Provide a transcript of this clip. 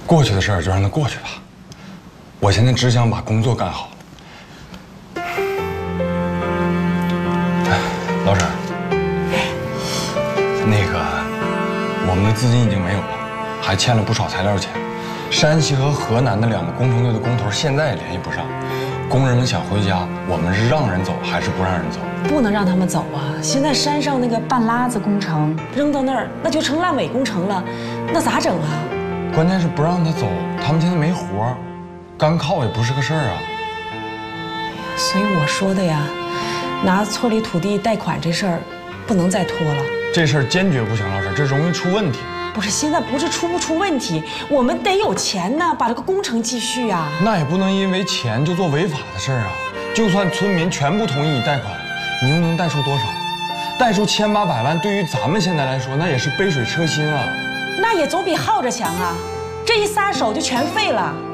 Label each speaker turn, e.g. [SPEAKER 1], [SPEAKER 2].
[SPEAKER 1] 过去的事儿就让它过去吧。我现在只想把工作干好。老沈，那个，我们的资金已经没有了，还欠了不少材料钱。山西和河南的2个工程队的工头现在也联系不上，工人们想回家，我们是让人走还是不让人走？
[SPEAKER 2] 不能让他们走啊！现在山上那个半拉子工程扔到那儿，那就成烂尾工程了，那咋整啊？
[SPEAKER 1] 关键是不让他走，他们现在没活，干靠也不是个事儿啊。
[SPEAKER 2] 所以我说的呀，拿村里土地贷款这事儿，不能再拖了。
[SPEAKER 1] 这事儿坚决不行，老沈，这容易出问题。
[SPEAKER 2] 不是，现在不是出不出问题，我们得有钱呢，把这个工程继续啊。
[SPEAKER 1] 那也不能因为钱就做违法的事儿啊！就算村民全部同意你贷款，你又能贷出多少？贷出1800万，对于咱们现在来说，那也是杯水车薪啊。
[SPEAKER 2] 那也总比耗着强啊！这一撒手就全废了。